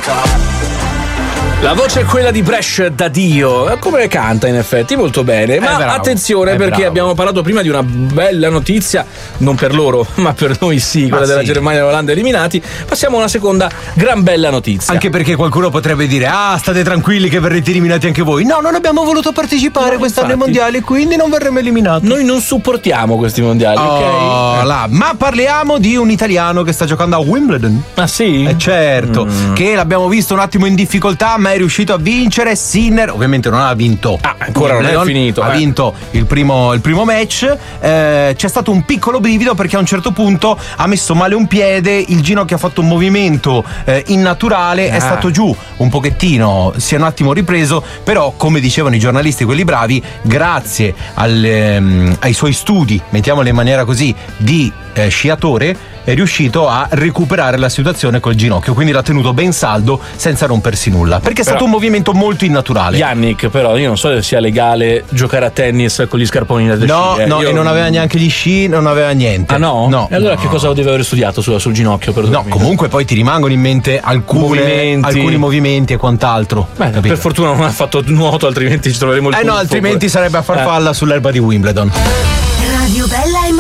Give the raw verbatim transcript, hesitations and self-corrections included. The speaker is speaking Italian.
La voce è quella di Bresh da Dio. Come canta in effetti molto bene. Ma bravo, attenzione, è perché bravo. abbiamo parlato prima di una bella notizia, non per loro ma per noi sì, quella Ma della sì. Germania e l'Olanda eliminati. Passiamo a una seconda gran bella notizia. Anche perché qualcuno potrebbe dire: ah, state tranquilli che verrete eliminati anche voi. No, non abbiamo voluto partecipare No, quest'anno ai infatti. mondiali, quindi non verremo eliminati. Noi non supportiamo questi mondiali, Oh, ok? là. Ma parliamo di un italiano che sta giocando a Wimbledon. Ah sì? Eh certo, Mm. che l'abbiamo visto un attimo in difficoltà, ma è riuscito a vincere. Sinner ovviamente non ha vinto. Ah, ancora non è Wimbledon, finito, Ha eh. vinto il primo, il primo match. Eh, c'è stato un piccolo brivido perché a un certo punto ha messo male un piede, il ginocchio ha fatto un movimento eh, innaturale, Ah. è stato giù un pochettino, si è un attimo ripreso, però come dicevano i giornalisti, quelli bravi, grazie al, ehm, ai suoi studi, mettiamolo in maniera così, di eh, sciatore, è riuscito a recuperare la situazione col ginocchio, quindi l'ha tenuto ben saldo senza rompersi nulla, perché è Però- stato un movimento molto innaturale. Yannick, però io non so se sia legale giocare a tennis con gli scarponi da No, sci, eh. no, Io- e non aveva neanche gli sci, non aveva niente. Ah no? No. E allora no. che cosa deve aver studiato sul, sul ginocchio? No, Perdonami? comunque poi ti rimangono in mente alcune, Movimenti. alcuni movimenti e quant'altro. Beh, capito? per fortuna non ha fatto nuoto, altrimenti ci troveremo il Eh no, tuffo. altrimenti sarebbe a farfalla sull'erba di Wimbledon. Radio Bella e